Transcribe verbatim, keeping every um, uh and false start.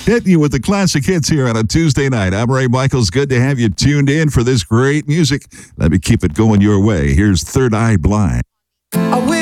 Hitting you with the classic hits here on a Tuesday night. I'm Ray Michaels. Good to have you tuned in for this great music. Let me keep it going your way. Here's Third Eye Blind. I wish